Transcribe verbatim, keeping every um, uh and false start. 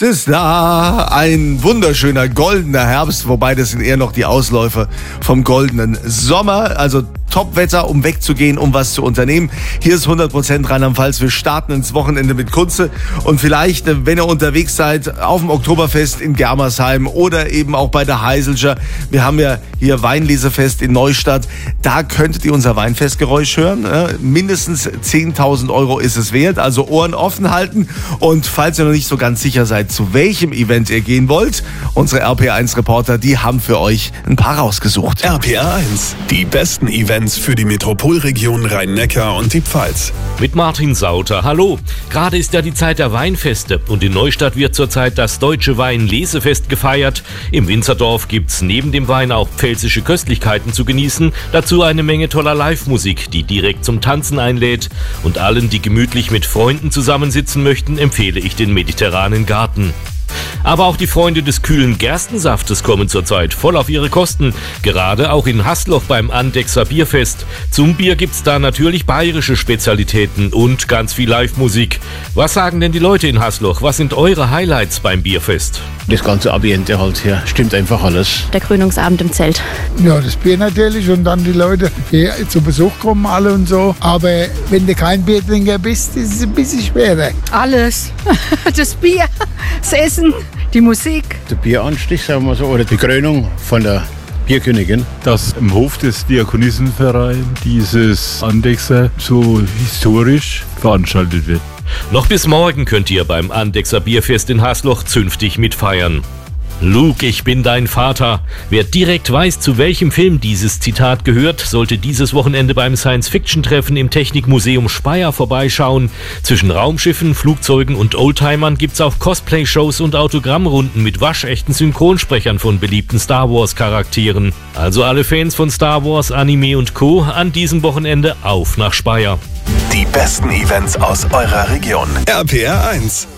Herbst ist da, ein wunderschöner goldener Herbst, wobei das sind eher noch die Ausläufer vom goldenen Sommer, also Topwetter, um wegzugehen, um was zu unternehmen. Hier ist hundert Prozent Rheinland-Pfalz, wir starten ins Wochenende mit Kunze und vielleicht, wenn ihr unterwegs seid, auf dem Oktoberfest in Germersheim oder eben auch bei der Heiselscher, wir haben ja hier Weinlesefest in Neustadt, da könntet ihr unser Weinfestgeräusch hören, mindestens zehntausend Euro ist es wert, also Ohren offen halten und falls ihr noch nicht so ganz sicher seid, zu welchem Event ihr gehen wollt, unsere R P R eins Reporter, die haben für euch ein paar rausgesucht. R P R eins, die besten Events für die Metropolregion Rhein-Neckar und die Pfalz. Mit Martin Sauter. Hallo. Gerade ist ja die Zeit der Weinfeste und in Neustadt wird zurzeit das Deutsche Weinlesefest gefeiert. Im Winzerdorf gibt's neben dem Wein auch pfälzische Köstlichkeiten zu genießen. Dazu eine Menge toller Live-Musik, die direkt zum Tanzen einlädt. Und allen, die gemütlich mit Freunden zusammensitzen möchten, empfehle ich den Mediterranen Garten. Aber auch die Freunde des kühlen Gerstensaftes kommen zurzeit voll auf ihre Kosten. Gerade auch in Hasloch beim Andechser Bierfest. Zum Bier gibt's da natürlich bayerische Spezialitäten und ganz viel Live-Musik. Was sagen denn die Leute in Hasloch? Was sind eure Highlights beim Bierfest? Das ganze Ambiente halt hier, stimmt einfach alles. Der Krönungsabend im Zelt. Ja, das Bier natürlich und dann die Leute, die zu Besuch kommen alle und so. Aber wenn du kein Biertrinker bist, ist es ein bisschen schwerer. Alles. Das Bier, das Essen, die Musik. Der Bieranstich, sagen wir so, oder die Krönung von der Bierkönigin. Dass im Hof des Diakonissenvereins dieses Andechser so historisch veranstaltet wird. Noch bis morgen könnt ihr beim Andechser Bierfest in Hasloch zünftig mitfeiern. Luke, ich bin dein Vater. Wer direkt weiß, zu welchem Film dieses Zitat gehört, sollte dieses Wochenende beim Science-Fiction-Treffen im Technikmuseum Speyer vorbeischauen. Zwischen Raumschiffen, Flugzeugen und Oldtimern gibt's auch Cosplay-Shows und Autogrammrunden mit waschechten Synchronsprechern von beliebten Star Wars-Charakteren. Also alle Fans von Star Wars, Anime und Co. an diesem Wochenende auf nach Speyer. Die besten Events aus eurer Region. R P R eins.